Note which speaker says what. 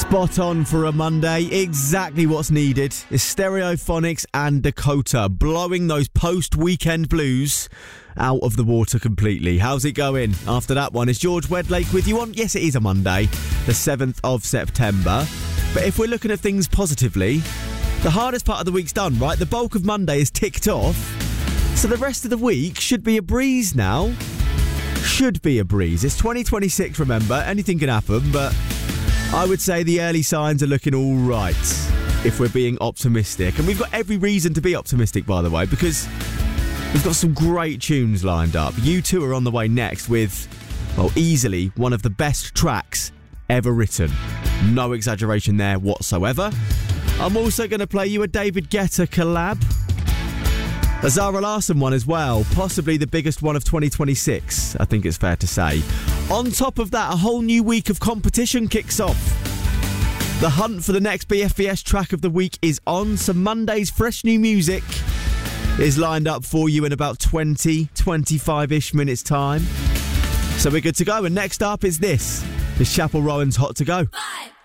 Speaker 1: Spot on for a Monday. Exactly what's needed is Stereophonics and Dakota blowing those post-weekend blues out of the water completely. How's it going? After that one, is George Wedlake with you on? Yes, it is a Monday, the 7th of September. But if we're looking at things positively, the hardest part of the week's done, right? The bulk of Monday is ticked off. So the rest of the week should be a breeze now. Should be a breeze. It's 2026, remember. Anything can happen, but I would say the early signs are looking all right, if we're being optimistic. And we've got every reason to be optimistic, by the way, because we've got some great tunes lined up. U2 are on the way next with, well, easily one of the best tracks ever written. No exaggeration there whatsoever. I'm also going to play you a David Guetta collab. A Zara Larsson one as well, possibly the biggest one of 2026, I think it's fair to say. On top of that, a whole new week of competition kicks off. The hunt for the next BFBS track of the week is on, so Monday's fresh new music is lined up for you in about 25-ish minutes time. So we're good to go, and next up is this. It's Chapel Rowan's Hot to Go.
Speaker 2: 5,